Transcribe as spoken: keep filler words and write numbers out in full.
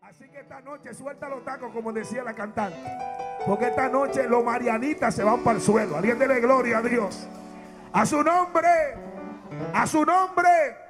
Así que esta noche suelta los tacos, como decía la cantante, porque esta noche los marianitas se van para el suelo. Alguien dele gloria a Dios. A su nombre, a su nombre.